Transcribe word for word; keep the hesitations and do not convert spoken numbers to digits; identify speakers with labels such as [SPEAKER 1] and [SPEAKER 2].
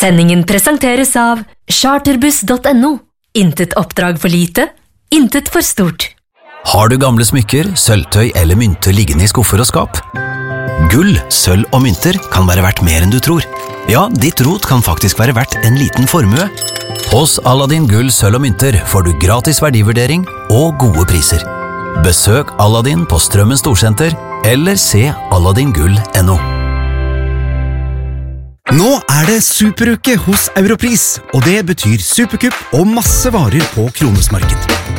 [SPEAKER 1] Sendingen presenteres av charterbuss punktum no. Intet oppdrag for lite, intet for stort.
[SPEAKER 2] Har du gamle smykker, sølvtøy eller mynter liggende i skuffer og skap? Gull, sølv og mynter kan være verdt mer enn du tror. Ja, ditt rot kan faktisk være verdt en liten formue. Hos Aladdin Gull, sølv og mynter får du gratis verdivurdering og gode priser. Besøk Aladdin på Strømmen Storsenter eller se aladdin gull punktum no.
[SPEAKER 3] Nå er det superuke hos Europris, og det betyr superkupp og masse varer på Kronesmarked.